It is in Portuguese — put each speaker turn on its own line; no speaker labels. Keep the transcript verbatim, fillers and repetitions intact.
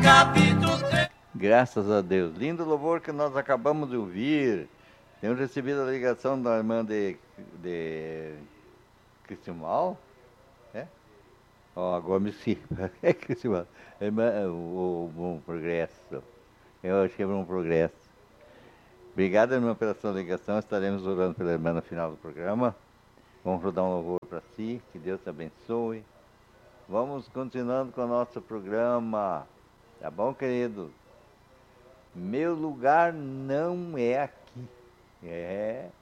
capítulo três.
Graças a Deus. Lindo louvor que nós acabamos de ouvir. Temos recebido a ligação da irmã de, de Cristimal. É? Ó, agora me esqueci. É Cristimal. Irmã, o, o Bom Progresso. Eu achei Bom Progresso. Obrigado, irmã, pela sua ligação. Estaremos orando pela irmã no final do programa. Vamos rodar um louvor para si. Que Deus te abençoe. Vamos continuando com o nosso programa. Tá bom, querido? Meu lugar não é aqui. É.